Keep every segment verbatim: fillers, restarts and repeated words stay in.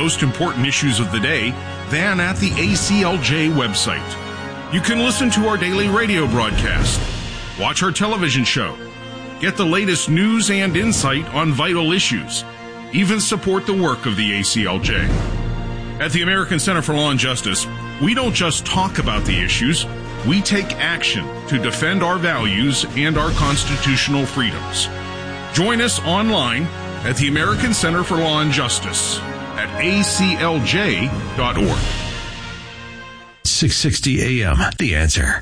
most important issues of the day than at the A C L J website. You can listen to our daily radio broadcast, watch our television show, get the latest news and insight on vital issues, even support the work of the A C L J. At the American Center for Law and Justice, we don't just talk about the issues, we take action to defend our values and our constitutional freedoms. Join us online at the American Center for Law and Justice at A C L J dot org. six sixty A M, The Answer.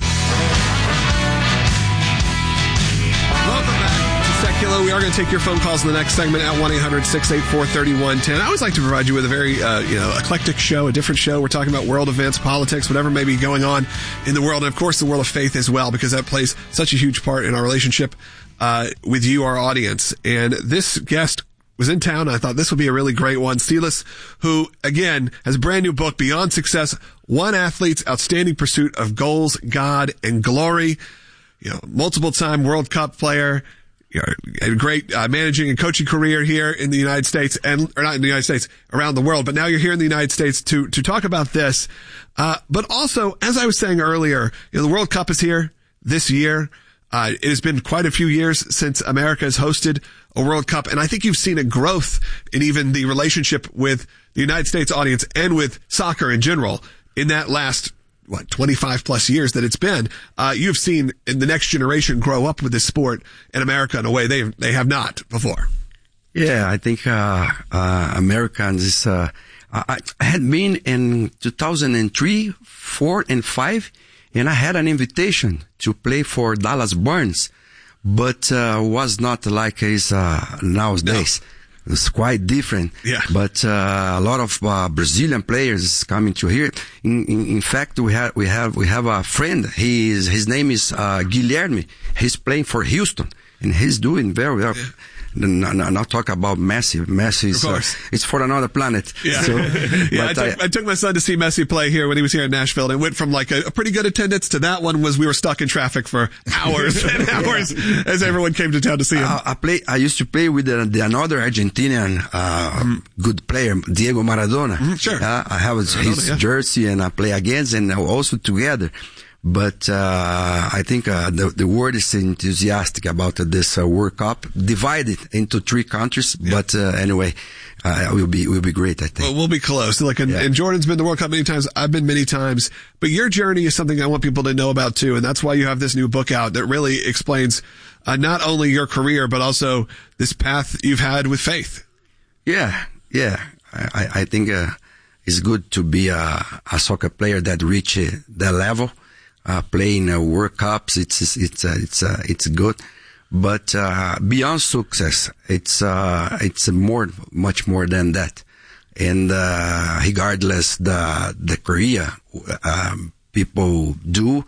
Welcome back to Secular. We are going to take your phone calls in the next segment at one eight hundred six eight four three one one zero. I always like to provide you with a very uh, you know, eclectic show, a different show. We're talking about world events, politics, whatever may be going on in the world, and of course the world of faith as well, because that plays such a huge part in our relationship uh, with you, our audience. And this guest was in town. I thought this would be a really great one. Silas, who, again, has a brand new book, Beyond Success, One Athlete's Outstanding Pursuit of Goals, God, and Glory. You know, multiple-time World Cup player, you know, a great uh, managing and coaching career here in the United States, and or not in the United States, around the world. But now you're here in the United States to to talk about this. Uh, but also, as I was saying earlier, you know, the World Cup is here this year. Uh, it has been quite a few years since America has hosted a World Cup, and I think you've seen a growth in even the relationship with the United States audience and with soccer in general in that last, what, twenty-five plus years that it's been. Uh, you've seen in the next generation grow up with this sport in America in a way they they have not before. Yeah, I think uh, uh Americans is. Uh, I, I had been in two thousand three, four, and five. And I had an invitation to play for Dallas Burns, but uh, was not like it's uh, nowadays. No. It's quite different. Yeah. But uh, a lot of uh, Brazilian players coming to here. In, in, in fact, we have we have we have a friend. He is, his name is uh, Guilherme. He's playing for Houston, and he's doing very well. Yeah. Not, not talk about Messi. Messi is uh, it's for another planet. Yeah, so, yeah I, took, I, I took my son to see Messi play here when he was here in Nashville, and it went from like a, a pretty good attendance to that one was we were stuck in traffic for hours and hours as everyone came to town to see him. Uh, I play. I used to play with the, the another Argentinian uh, mm. good player, Diego Maradona. Mm, sure, uh, I have his Maradona, yeah. jersey, and I play against, and also together. But uh I think uh, the the world is enthusiastic about uh, this uh, World Cup, divided into three countries. Yeah. But uh, anyway, uh, it will be will be great. I think. Well, we'll be close. Like, and, yeah. and Jordan's been to the World Cup many times. I've been many times. But your journey is something I want people to know about too, and that's why you have this new book out that really explains uh, not only your career but also this path you've had with faith. Yeah, yeah. I I think uh, it's good to be a, a soccer player that reach uh, that level. Uh, playing uh, World Cups, it's it's uh, it's uh, it's good, but uh, beyond success, it's uh, it's more, much more than that. And uh, regardless the the career um, people do,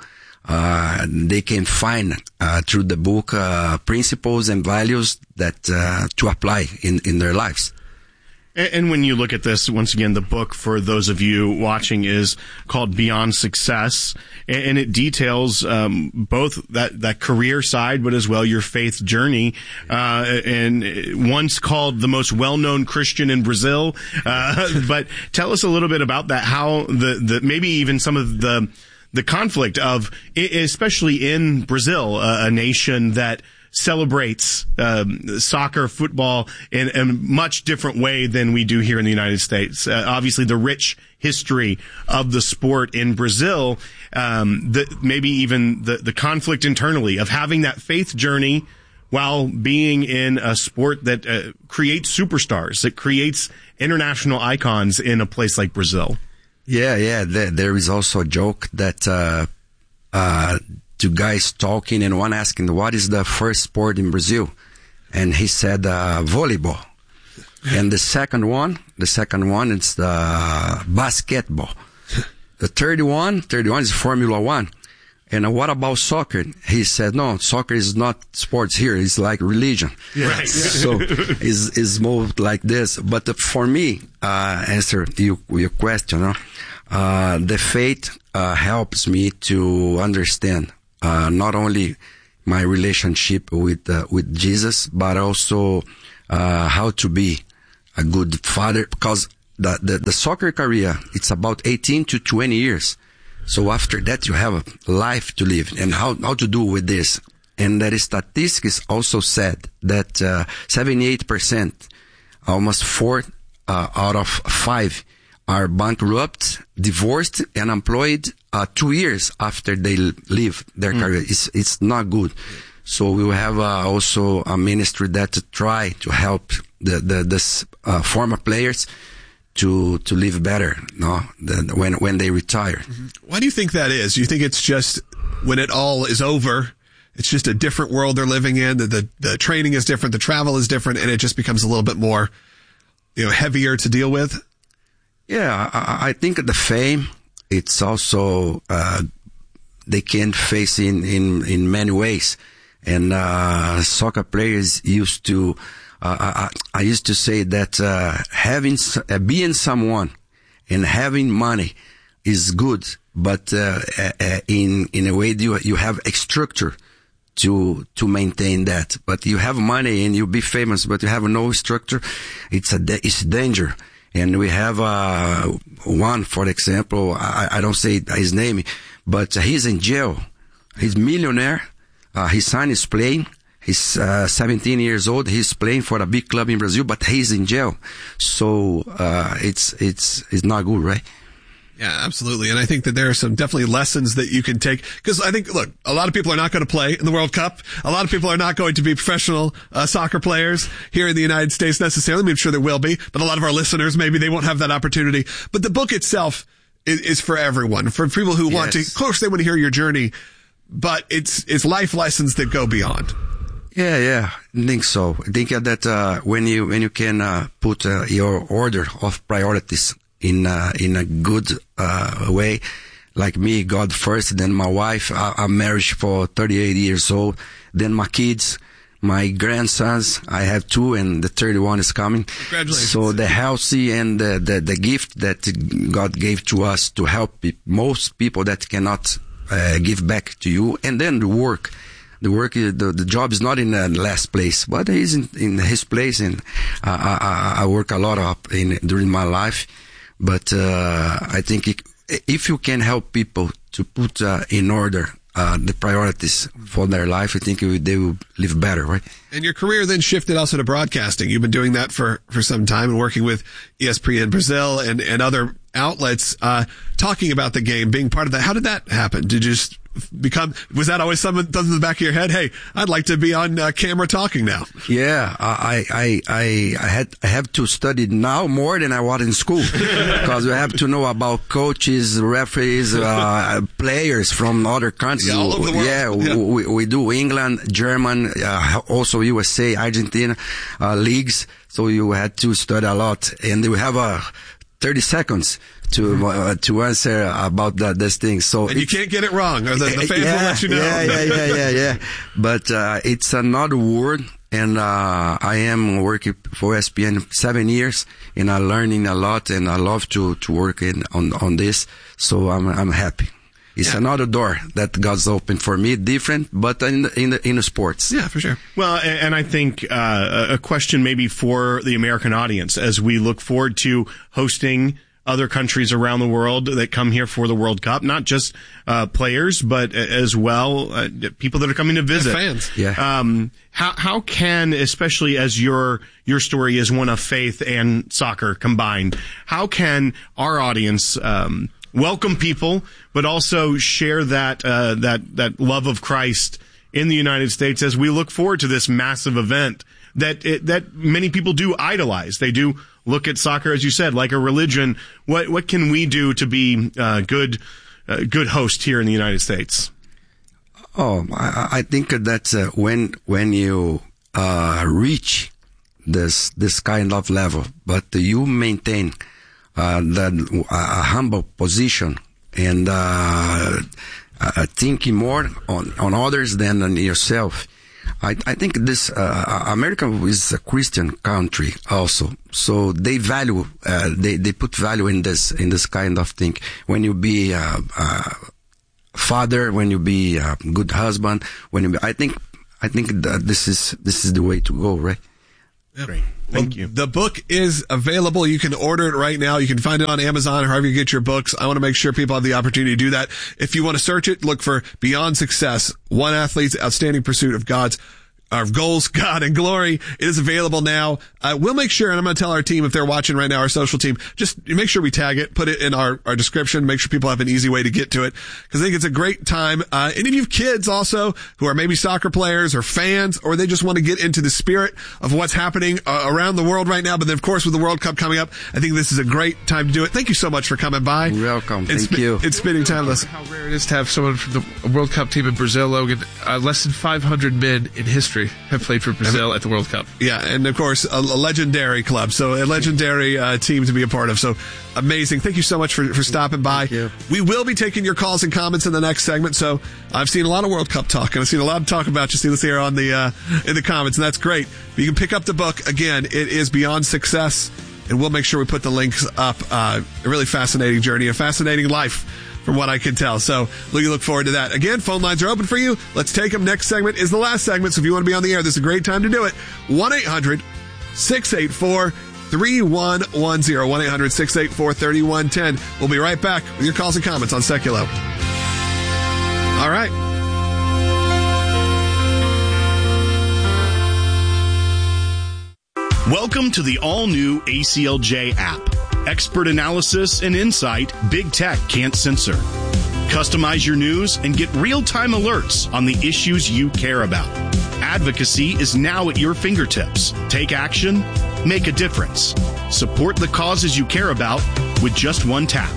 uh, they can find uh, through the book uh, principles and values that uh, to apply in in their lives. And when you look at this, once again, the book for those of you watching is called Beyond Success, and it details um, both that, that career side, but as well your faith journey. Uh, and once called the most well-known Christian in Brazil. Uh, but tell us a little bit about that, how the, the maybe even some of the the conflict of, especially in Brazil, uh, a nation that celebrates um, soccer, football in a much different way than we do here in the United States. Uh, obviously, the rich history of the sport in Brazil, um, the, maybe even the, the conflict internally of having that faith journey while being in a sport that uh, creates superstars, that creates international icons in a place like Brazil. Yeah, yeah. There, there is also a joke that uh, uh two guys talking and one asking, what is the first sport in Brazil? And he said, uh, volleyball. And the second one, the second one is the basketball. The third one, third one is Formula One. And uh, what about soccer? He said, no, soccer is not sports here. It's like religion. Yeah. Right. So it's, it's more like this. But uh, for me, uh, answer your, your question, uh, uh, the faith uh, helps me to understand Uh, not only my relationship with uh, with Jesus, but also uh, how to be a good father. Because the, the, the soccer career, it's about eighteen to twenty years. So after that, you have a life to live, and how, how to do with this. And the statistics also said that uh, seventy-eight percent, almost four uh, out of five, are bankrupt, divorced, and employed uh, two years after they leave their mm. career. It's, it's not good. So we will have uh, also a ministry that to try to help the, the this uh, former players to to live better, no, the, when when they retire. Mm-hmm. Why do you think that is? Do you think it's just when it all is over, it's just a different world they're living in, the, the the training is different, the travel is different, and it just becomes a little bit more, you know, heavier to deal with? Yeah, I, I think the fame, it's also uh they can face in in in many ways, and uh soccer players used to. Uh, I, I used to say that uh, having uh, being someone and having money is good, but uh, uh, in in a way you you have a structure to to maintain that. But you have money and you be famous, but you have no structure. It's a it's danger. And we have uh, one, for example. I, I don't say his name, but he's in jail. He's a millionaire. Uh, his son is playing. He's uh, seventeen years old. He's playing for a big club in Brazil, but he's in jail. So uh, it's it's it's not good, right? Yeah, absolutely. And I think that there are some definitely lessons that you can take. Because I think, look, a lot of people are not going to play in the World Cup. A lot of people are not going to be professional uh, soccer players here in the United States necessarily. I mean, I'm sure there will be, but a lot of our listeners, maybe they won't have that opportunity. But the book itself is, is for everyone. For people who yes. want to, of course, they want to hear your journey, but it's it's life lessons that go beyond. Yeah, yeah, I think so. I think that uh, when you when you can uh, put uh, your order of priorities in uh, in a good uh, way, like me, God first, then my wife. I, I'm married for thirty-eight years old. Then my kids, my grandsons. I have two, and the third one is coming. Congratulations! So the healthy and the the, the gift that God gave to us to help pe- most people that cannot uh, give back to you, and then the work. The work, the, the job is not in the last place, but he's in, in his place, and uh, I, I work a lot up in during my life. But uh, I think it, if you can help people to put uh, in order uh, the priorities for their life, I think they will live better, right? And your career then shifted also to broadcasting. You've been doing that for, for some time and working with E S P N Brazil and, and other outlets, uh, talking about the game, being part of that. How did that happen? Did you just become, was that always something in the back of your head? Hey, I'd like to be on uh, camera talking now. Yeah, I, I, I, I had, I have to study now more than I was in school because we have to know about coaches, referees, uh, players from other countries. Yeah, all over the world. Yeah, yeah. We, we do England, German, uh, also U S A, Argentina, uh, leagues. So you had to study a lot, and we have a thirty seconds to uh, to answer about that this thing. So and you can't get it wrong, or the, the fans yeah, will let you know. Yeah, yeah, yeah, yeah, yeah. But uh, it's another word, and uh, I am working for E S P N seven years, and I'm learning a lot, and I love to to work in on on this. So I'm I'm happy. It's yeah. another door that God's opened for me, different, but in the, in the, in the sports. Yeah, for sure. Well, and, and I think uh, a question maybe for the American audience as we look forward to hosting other countries around the world that come here for the World Cup, not just uh, players, but as well uh, people that are coming to visit. Yeah, fans. Yeah. Um, how how can, especially as your your story is one of faith and soccer combined, how can our audience um, welcome people, but also share that uh, that that love of Christ in the United States as we look forward to this massive event that it, that many people do idolize. They do look at soccer, as you said, like a religion. What what can we do to be uh, good uh, good host here in the United States? Oh, I, I think that uh, when when you uh, reach this this kind of level, but you maintain Uh, that uh, a humble position and uh, uh, thinking more on, on others than on yourself. I, I think this uh, America is a Christian country also, so they value uh, they they put value in this in this kind of thing. When you be a, a father, when you be a good husband, when you be, I think I think that this is this is the way to go, right? Great. Thank well, you. The book is available. You can order it right now. You can find it on Amazon or however you get your books. I want to make sure people have the opportunity to do that. If you want to search it, look for Beyond Success, One Athlete's Outstanding Pursuit of God's Our goals, God, and glory. It is available now. Uh, we'll make sure, and I'm going to tell our team if they're watching right now, our social team, just make sure we tag it, put it in our, our description, make sure people have an easy way to get to it, because I think it's a great time. Uh, and if you have kids also who are maybe soccer players or fans, or they just want to get into the spirit of what's happening uh, around the world right now, but then of course with the World Cup coming up, I think this is a great time to do it. Thank you so much for coming by. You're welcome. It's, Thank you. It's spending time with us. How rare it is to have someone from the World Cup team in Brazil, Logan. Uh, less than five hundred men in history have played for Brazil at the World Cup. Yeah, and of course, a, a legendary club, so a legendary uh, team to be a part of. So amazing. Thank you so much for, for stopping by. Thank you. We will be taking your calls and comments in the next segment. So I've seen a lot of World Cup talk, and I've seen a lot of talk about you. See this here on the uh, in the comments, and that's great. But you can pick up the book. Again, it is Beyond Success, and we'll make sure we put the links up. Uh, a really fascinating journey, a fascinating life, from what I can tell. So we look forward to that. Again, phone lines are open for you. Let's take them. Next segment is the last segment. So if you want to be on the air, this is a great time to do it. one eight hundred six eight four three one one zero. one eight hundred six eight four three one one zero. We'll be right back with your calls and comments on Seculo. All right. Welcome to the all-new A C L J app. Expert analysis and insight big tech can't censor. Customize your news and get real-time alerts on the issues you care about. Advocacy is now at your fingertips. Take action, make a difference. Support the causes you care about with just one tap.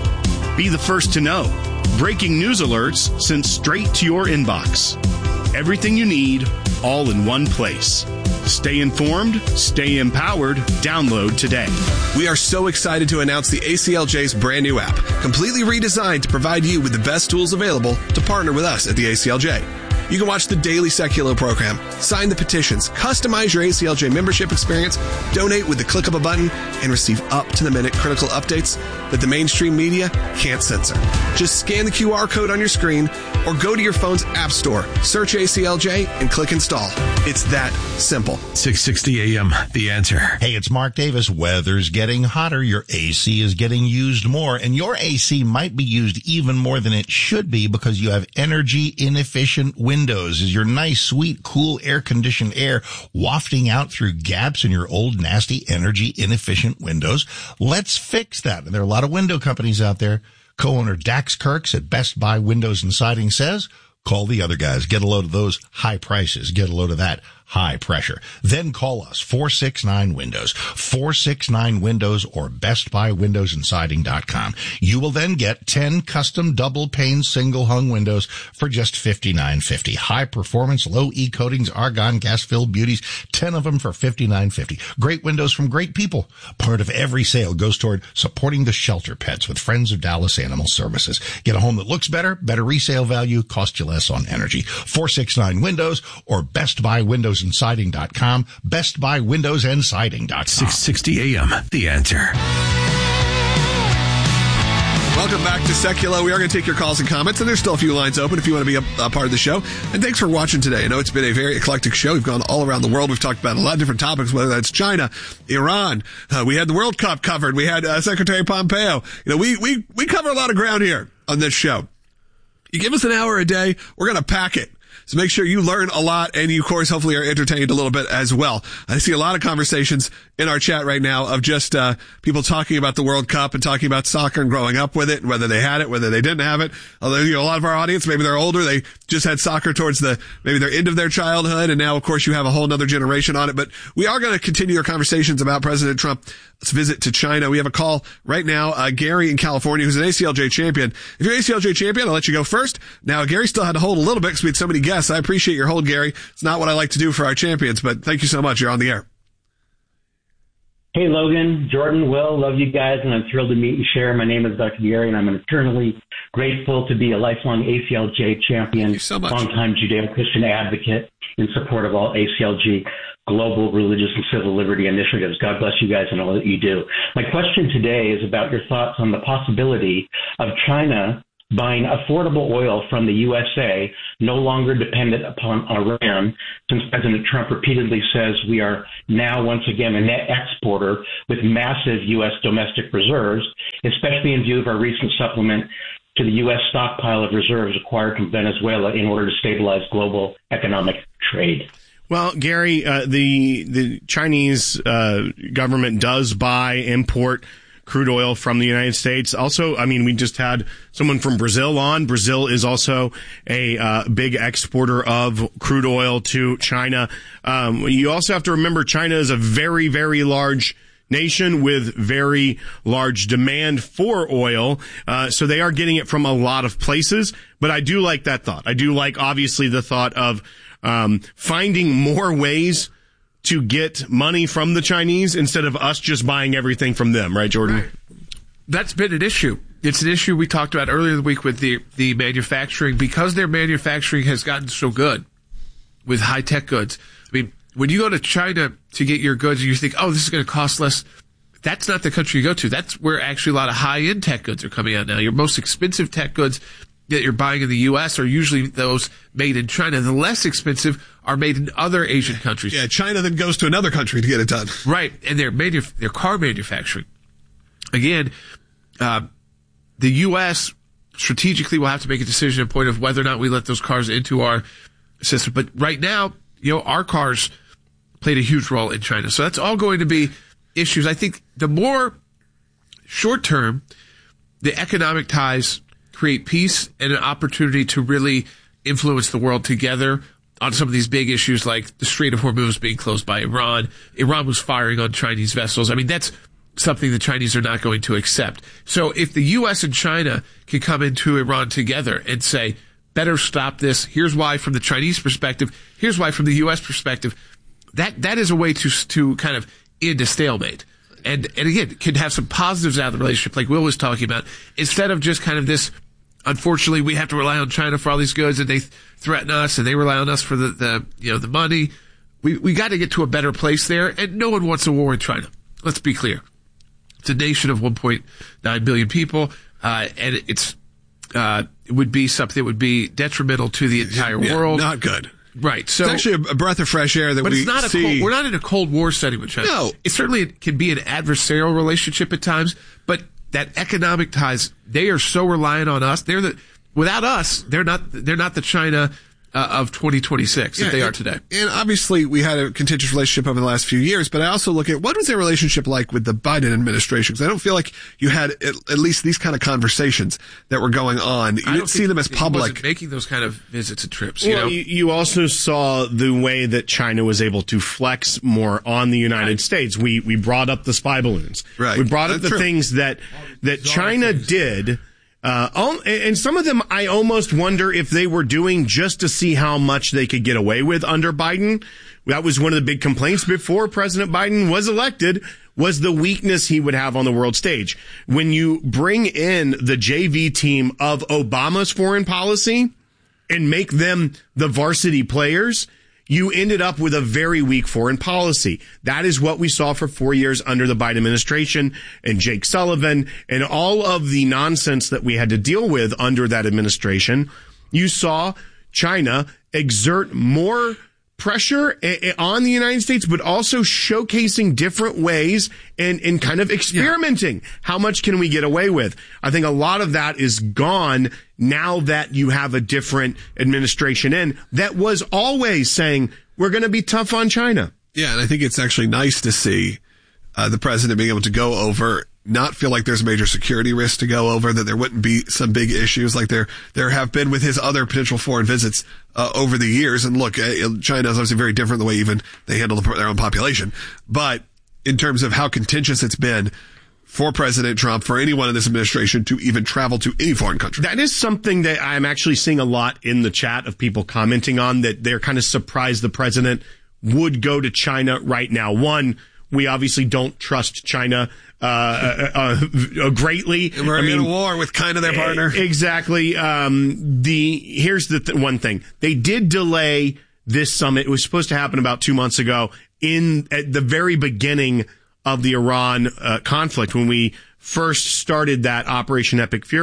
Be the first to know. Breaking news alerts sent straight to your inbox. Everything you need, all in one place. Stay informed, stay empowered. Download today. We are so excited to announce the A C L J's brand new app, completely redesigned to provide you with the best tools available to partner with us at the A C L J. You can watch the daily Seculo program, sign the petitions, customize your A C L J membership experience, donate with the click of a button, and receive up-to-the-minute critical updates that the mainstream media can't censor. Just scan the Q R code on your screen or go to your phone's app store, search A C L J, and click install. It's that simple. six sixty A M, The Answer. Hey, it's Mark Davis. Weather's getting hotter. Your A C is getting used more, and your A C might be used even more than it should be because you have energy inefficient windows. Is your nice, sweet, cool, air-conditioned air wafting out through gaps in your old, nasty, energy inefficient windows? Let's fix that. And there are a lot of window companies out there. Co-owner Dax Kirks at Best Buy Windows and Siding says, call the other guys. Get a load of those high prices. Get a load of that high pressure. Then call us, four six nine Windows, four six nine Windows, or Best Buy Windows and Siding dot com. You will then get ten custom double pane single hung windows for just fifty-nine fifty. High performance, low E coatings, argon gas filled beauties, ten of them for fifty-nine fifty. Great windows from great people. Part of every sale goes toward supporting the shelter pets with Friends of Dallas Animal Services. Get a home that looks better, better resale value, cost you less on energy. four six nine Windows or Best Buy Windows and Siding dot com. Best Buy Windows and Siding dot com. six sixty A M, The Answer. Welcome back to Seculo. We are going to take your calls and comments, and there's still a few lines open if you want to be a, a part of the show. And thanks for watching today. I know it's been a very eclectic show. We've gone all around the world. We've talked about a lot of different topics, whether that's China, Iran. Uh, we had the World Cup covered. We had uh, Secretary Pompeo. You know, we, we, we cover a lot of ground here on this show. You give us an hour a day, we're going to pack it. So make sure you learn a lot, and you, of course, hopefully are entertained a little bit as well. I see a lot of conversations in our chat right now of just uh people talking about the World Cup and talking about soccer and growing up with it, and whether they had it, whether they didn't have it. Although, you know, a lot of our audience, maybe they're older, they just had soccer towards the maybe their end of their childhood, and now, of course, you have a whole nother generation on it. But we are going to continue our conversations about President Trump's visit to China. We have a call right now, uh Gary in California, who's an A C L J champion. If you're an A C L J champion, I'll let you go first. Now, Gary still had to hold a little bit because we had so many guests. I appreciate your hold, Gary. It's not what I like to do for our champions, but thank you so much. You're on the air. Hey, Logan, Jordan, Will, love you guys, and I'm thrilled to meet and share. My name is Doctor Gary, and I'm eternally grateful to be a lifelong A C L J champion, Thank you so much. longtime Judeo-Christian advocate in support of all A C L G global religious and civil liberty initiatives. God bless you guys and all that you do. My question today is about your thoughts on the possibility of China buying affordable oil from the U S A, no longer dependent upon Iran, since President Trump repeatedly says we are now once again a net exporter with massive U S domestic reserves, especially in view of our recent supplement to the U S stockpile of reserves acquired from Venezuela in order to stabilize global economic trade. Well, Gary, uh, the the Chinese uh, government does buy, import crude oil from the United States. Also, I mean, we just had someone from Brazil on. Brazil is also a uh, big exporter of crude oil to China. Um, you also have to remember China is a very, very large nation with very large demand for oil. Uh, so they are getting it from a lot of places. But I do like that thought. I do like, obviously, the thought of um, finding more ways to get money from the Chinese instead of us just buying everything from them. Right, Jordan? Right. That's been an issue. It's an issue we talked about earlier in the week with the, the manufacturing. Because their manufacturing has gotten so good with high-tech goods. I mean, when you go to China to get your goods and you think, oh, this is going to cost less, that's not the country you go to. That's where actually a lot of high-end tech goods are coming out now. Your most expensive tech goods that you're buying in the U S are usually those made in China. The less expensive are made in other Asian countries. Yeah, China then goes to another country to get it done. Right, and their manuf- their car manufacturing. Again, uh, the U S strategically will have to make a decision at the point of whether or not we let those cars into our system. But right now, you know, our cars played a huge role in China. So that's all going to be issues. I think the more short term, the economic ties create peace and an opportunity to really influence the world together on some of these big issues like the Strait of Hormuz being closed by Iran. Iran was firing on Chinese vessels. I mean, that's something the Chinese are not going to accept. So if the U S and China can come into Iran together and say, better stop this, here's why from the Chinese perspective, here's why from the U S perspective, that that is a way to to kind of end a stalemate. And, and again, could have some positives out of the relationship, like Will was talking about, instead of just kind of this, unfortunately, we have to rely on China for all these goods, and they th- threaten us, and they rely on us for the, the you know, the money. We we got to get to a better place there, and no one wants a war with China. Let's be clear. It's a nation of one point nine billion people, uh, and it's uh, it would be something that would be detrimental to the entire yeah, world. Not good. Right. So it's actually a breath of fresh air that but we it's not a see. cold, we're not in a Cold War setting with China. No. It certainly can be an adversarial relationship at times, but that economic ties, they are so reliant on us. They're the, without us, they're not, they're not the China uh, of twenty twenty-six yeah, that they and, are today. And obviously we had a contentious relationship over the last few years, but I also look at what was their relationship like with the Biden administration? Because I don't feel like you had at, at least these kind of conversations that were going on. You I didn't see them as public. Wasn't making those kind of visits and trips. Well, you know? you, you also saw the way that China was able to flex more on the United right. States. We we brought up the spy balloons. Right. We brought up That's the true. things that that China things. did. Uh, and some of them, I almost wonder if they were doing just to see how much they could get away with under Biden. That was one of the big complaints before President Biden was elected, was the weakness he would have on the world stage. When you bring in the J V team of Obama's foreign policy and make them the varsity players, you ended up with a very weak foreign policy. That is what we saw for four years under the Biden administration and Jake Sullivan and all of the nonsense that we had to deal with under that administration. You saw China exert more pressure on the United States, but also showcasing different ways and, and kind of experimenting. Yeah. How much can we get away with? I think a lot of that is gone now that you have a different administration in that was always saying, we're going to be tough on China. Yeah, and I think it's actually nice to see uh, the president being able to go over, not feel like there's a major security risk to go over, that there wouldn't be some big issues like there there have been with his other potential foreign visits uh, over the years. And look, uh, China is obviously very different the way even they handle the, their own population. But in terms of how contentious it's been for President Trump, for anyone in this administration to even travel to any foreign country. That is something that I'm actually seeing a lot in the chat of people commenting on, that they're kind of surprised the president would go to China right now. One, we obviously don't trust China uh, uh, uh greatly. And we're I mean, in a war with kind of their partner. Exactly. Um, the here's the th- one thing. They did delay this summit. It was supposed to happen about two months ago in at the very beginning of the Iran uh, conflict when we first started that Operation Epic Fury.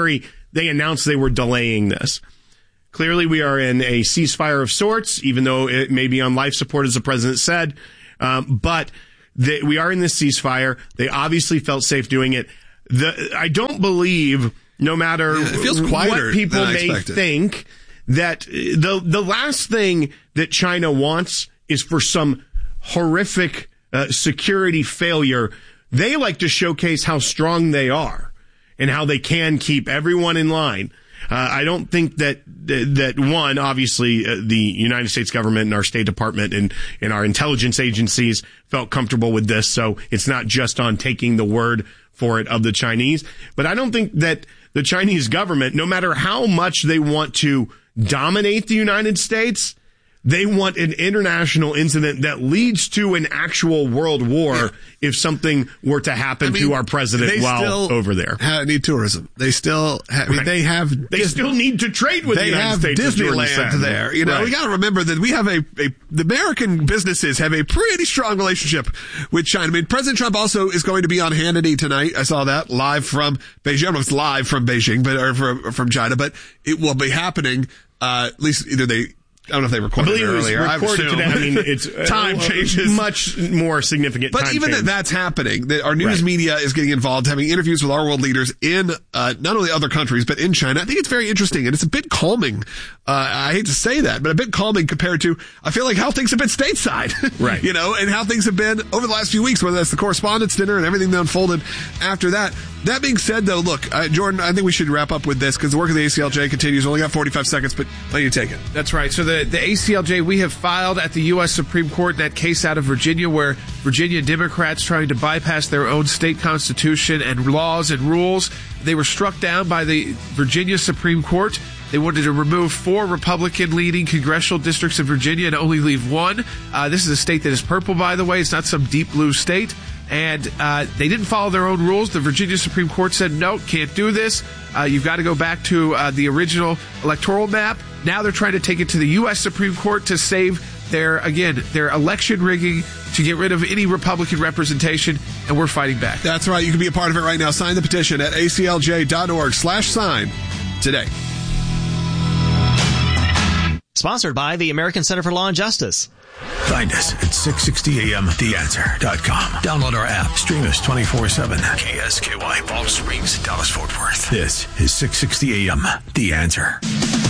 they announced they were delaying this. Clearly, we are in a ceasefire of sorts, even though it may be on life support, as the president said. Um, but they, we are in this ceasefire. They obviously felt safe doing it. The, I don't believe, no matter yeah, it feels quieter what people than I may expected. think, that the the last thing that China wants is for some horrific uh, security failure. They like to showcase how strong they are and how they can keep everyone in line. Uh, I don't think that that one, obviously, uh, the United States government and our State Department and, and our intelligence agencies felt comfortable with this. So it's not just on taking the word for it of the Chinese. But I don't think that the Chinese government, no matter how much they want to dominate the United States, they want an international incident that leads to an actual world war yeah. if something were to happen I mean, to our president while over there. Have, need tourism. They still have, right. I mean, they have they Disney, still need to trade with the United States. They have Disneyland there. You know, right. we got to remember that we have a, a the American businesses have a pretty strong relationship with China. I mean, President Trump also is going to be on Hannity tonight. I saw that live from Beijing. I don't know if it's live from Beijing, but or from, from China, but it will be happening. Uh, at least either they. I don't know if they recorded it earlier. I believe it was recorded today. I mean, it's time uh, changes. Much more significant but time even change. that that's happening, that our news right. media is getting involved, having interviews with our world leaders in uh, not only other countries, but in China. I think it's very interesting, and it's a bit calming. Uh, I hate to say that, but a bit calming compared to, I feel like, how things have been stateside. Right. You know, and how things have been over the last few weeks, whether that's the correspondence dinner and everything that unfolded after that. That being said, though, look, uh, Jordan, I think we should wrap up with this because the work of the A C L J continues. We only got forty-five seconds, but let you take it. That's right. So the, the A C L J, we have filed at the U S Supreme Court that case out of Virginia where Virginia Democrats trying to bypass their own state constitution and laws and rules. They were struck down by the Virginia Supreme Court. They wanted to remove four Republican-leading congressional districts in Virginia and only leave one. Uh, this is a state that is purple, by the way. It's not some deep blue state. And uh, they didn't follow their own rules. The Virginia Supreme Court said, no, can't do this. Uh, you've got to go back to uh, the original electoral map. Now they're trying to take it to the U S Supreme Court to save their, again, their election rigging, to get rid of any Republican representation, and we're fighting back. That's right. You can be a part of it right now. Sign the petition at aclj.org slash sign today. Sponsored by the American Center for Law and Justice. Find us at six sixty a m the answer dot com. Download our app. Stream us twenty-four seven. K S K Y, Palm Springs, Dallas, Fort Worth. This is six sixty a m The Answer.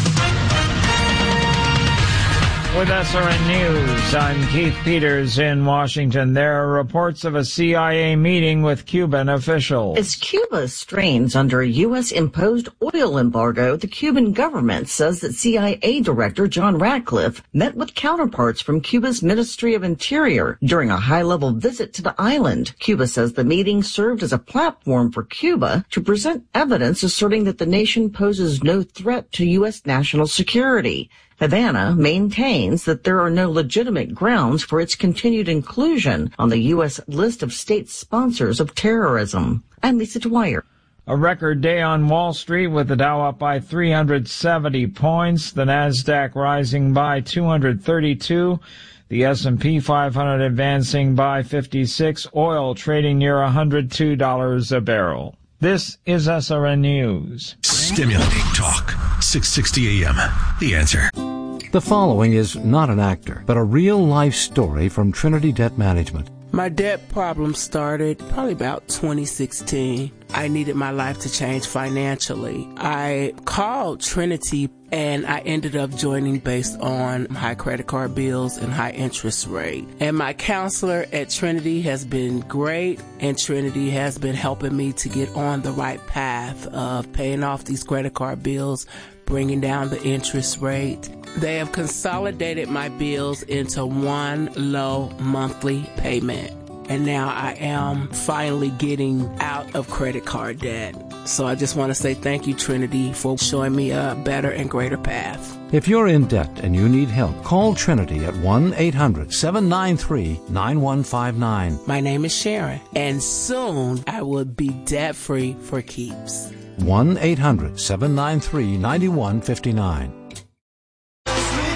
With S R N News, I'm Keith Peters in Washington. There are reports of a C I A meeting with Cuban officials. As Cuba strains under a U S-imposed oil embargo, the Cuban government says that C I A Director John Ratcliffe met with counterparts from Cuba's Ministry of Interior during a high-level visit to the island. Cuba says the meeting served as a platform for Cuba to present evidence asserting that the nation poses no threat to U S national security. Havana maintains that there are no legitimate grounds for its continued inclusion on the U S list of state sponsors of terrorism. I'm Lisa Dwyer. A record day on Wall Street with the Dow up by three hundred seventy points, the Nasdaq rising by two hundred thirty-two, the S and P five hundred advancing by fifty-six, oil trading near one hundred two dollars a barrel. This is S R N News. Stimulating talk. six sixty a m The Answer. The following is not an actor, but a real-life story from Trinity Debt Management. My debt problem started probably about twenty sixteen. I needed my life to change financially. I called Trinity and I ended up joining based on high credit card bills and high interest rate. And my counselor at Trinity has been great, and Trinity has been helping me to get on the right path of paying off these credit card bills, bringing down the interest rate. They have consolidated my bills into one low monthly payment. And now I am finally getting out of credit card debt. So I just want to say thank you, Trinity, for showing me a better and greater path. If you're in debt and you need help, call Trinity at one eight hundred seven nine three nine one five nine. My name is Sharon, and soon I will be debt-free for keeps. one eight hundred seven nine three nine one five nine.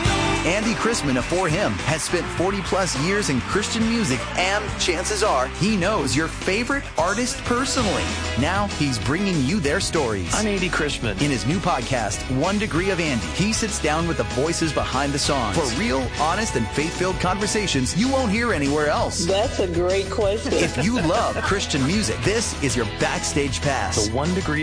Andy Chrisman of For Him has spent forty plus years in Christian music, and chances are he knows your favorite artist personally. Now he's bringing you their stories. I'm Andy Chrisman. In his new podcast, One Degree of Andy, he sits down with the voices behind the songs for real, honest, and faith-filled conversations you won't hear anywhere else. That's a great question. If you love Christian music, this is your backstage pass. The One Degree